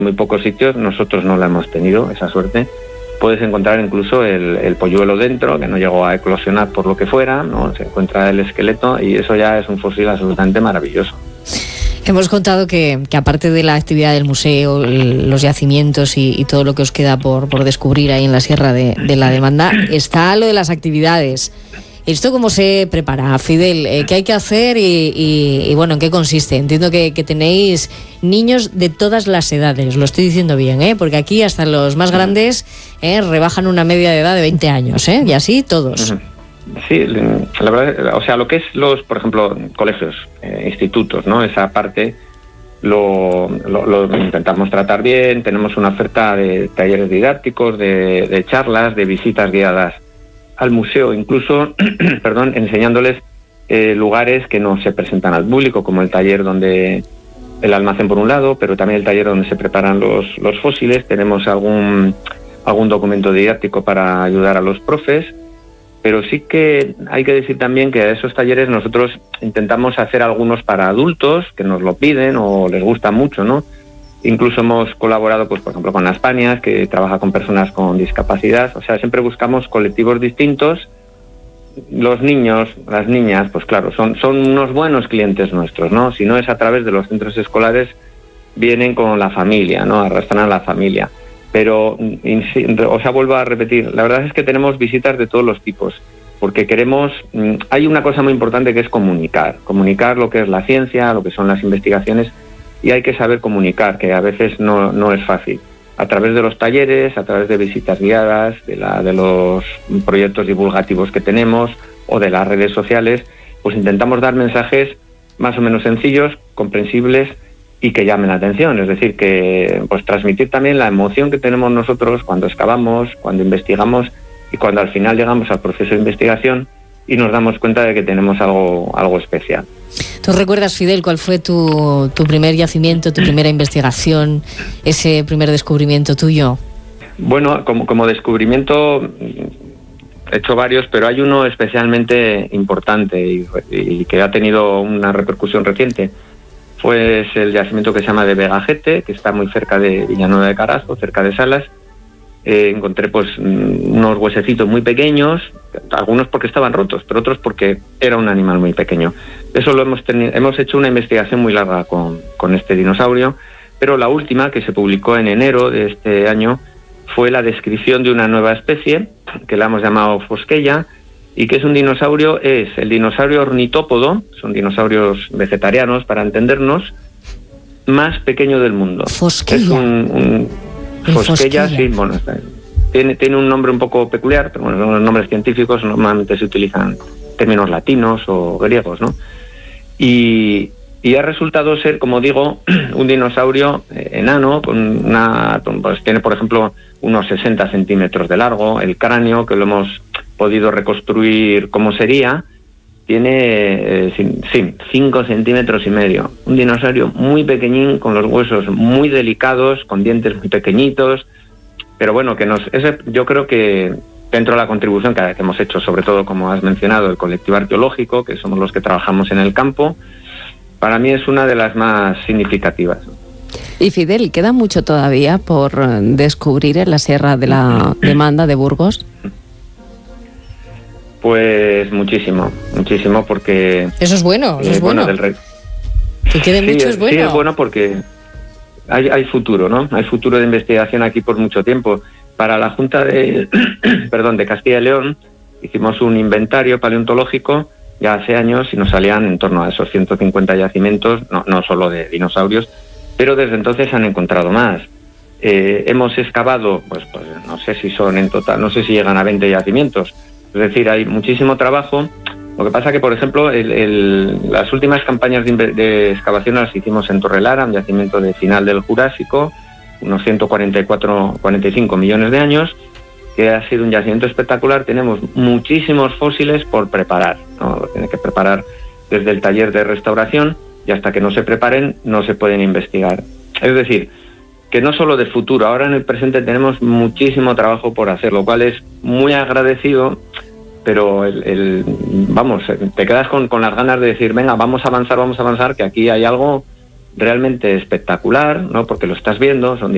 muy pocos sitios, nosotros no la hemos tenido, esa suerte. Puedes encontrar incluso el polluelo dentro, que no llegó a eclosionar por lo que fuera, ¿no? Se encuentra el esqueleto y eso ya es un fósil absolutamente maravilloso. Hemos contado que aparte de la actividad del museo, los yacimientos y todo lo que os queda por descubrir ahí en la Sierra de la Demanda, está lo de las actividades. ¿Esto cómo se prepara, Fidel? ¿Qué hay que hacer y bueno, en qué consiste? Entiendo que tenéis niños de todas las edades, lo estoy diciendo bien, porque aquí hasta los más grandes rebajan una media de edad de 20 años, y así todos. Sí, la verdad, o sea, lo que es por ejemplo, colegios, institutos, ¿no? Esa parte lo intentamos tratar bien. Tenemos una oferta de talleres didácticos, de charlas, de visitas guiadas al museo, incluso, enseñándoles lugares que no se presentan al público, como el taller donde el almacén por un lado, pero también el taller donde se preparan los fósiles. Tenemos algún documento didáctico para ayudar a los profes, pero sí que hay que decir también que a esos talleres nosotros intentamos hacer algunos para adultos que nos lo piden o les gusta mucho, ¿no? Incluso hemos colaborado, pues, por ejemplo, con Las Pañas, que trabaja con personas con discapacidad. O sea, siempre buscamos colectivos distintos. Los niños, las niñas, pues claro, son unos buenos clientes nuestros, ¿no? Si no es a través de los centros escolares, vienen con la familia, ¿no? Arrastran a la familia. Pero, vuelvo a repetir, la verdad es que tenemos visitas de todos los tipos, porque queremos... Hay una cosa muy importante que es comunicar lo que es la ciencia, lo que son las investigaciones, y hay que saber comunicar, que a veces no es fácil. A través de los talleres, a través de visitas guiadas, de los proyectos divulgativos que tenemos o de las redes sociales, pues intentamos dar mensajes más o menos sencillos, comprensibles y que llamen la atención. Es decir, que pues transmitir también la emoción que tenemos nosotros cuando excavamos, cuando investigamos y cuando al final llegamos al proceso de investigación y nos damos cuenta de que tenemos algo especial. ¿Tú recuerdas, Fidel, cuál fue tu primer yacimiento, tu primera investigación, ese primer descubrimiento tuyo? Bueno, como descubrimiento he hecho varios, pero hay uno especialmente importante y que ha tenido una repercusión reciente. Fue el yacimiento que se llama de Vegajete, que está muy cerca de Villanueva de Carazo, cerca de Salas. Encontré pues unos huesecitos muy pequeños, algunos porque estaban rotos, pero otros porque era un animal muy pequeño. Eso hemos hecho una investigación muy larga con este dinosaurio, pero la última, que se publicó en enero de este año, fue la descripción de una nueva especie, que la hemos llamado Fosqueya, y que es el dinosaurio ornitópodo, son dinosaurios vegetarianos para entendernos, más pequeño del mundo. Fosqueya. Es un Fosqueya, sí, bueno, tiene un nombre un poco peculiar, pero bueno, los nombres científicos normalmente se utilizan términos latinos o griegos, ¿no? Y ha resultado ser, como digo, un dinosaurio enano, pues tiene, por ejemplo, unos 60 centímetros de largo. El cráneo, que lo hemos podido reconstruir como sería, tiene 5 centímetros y medio. Un dinosaurio muy pequeñín, con los huesos muy delicados, con dientes muy pequeñitos, pero bueno, yo creo que dentro de la contribución que hemos hecho, sobre todo, como has mencionado, el colectivo arqueológico, que somos los que trabajamos en el campo, para mí es una de las más significativas. Y Fidel, ¿queda mucho todavía por descubrir en la Sierra de la Demanda de Burgos? Pues muchísimo, porque... Eso es bueno, eso es bueno. Que quede mucho es bueno. Sí, es bueno porque hay futuro, ¿no? Hay futuro de investigación aquí por mucho tiempo. Para la Junta de Castilla y León hicimos un inventario paleontológico ya hace años y nos salían en torno a esos 150 yacimientos, no solo de dinosaurios, pero desde entonces se han encontrado más. Hemos excavado, pues no sé si son en total, no sé si llegan a 20 yacimientos. Es decir, hay muchísimo trabajo. Lo que pasa que, por ejemplo, las últimas campañas de excavación las hicimos en Torrelara, un yacimiento de final del Jurásico, unos 145 millones de años, que ha sido un yacimiento espectacular. Tenemos muchísimos fósiles por preparar, ¿no? Lo tiene que preparar desde el taller de restauración y hasta que no se preparen no se pueden investigar. Es decir, que no solo de futuro, ahora en el presente tenemos muchísimo trabajo por hacer, lo cual es muy agradecido, pero te quedas con las ganas de decir, venga, vamos a avanzar, que aquí hay algo realmente espectacular, ¿no? Porque lo estás viendo, son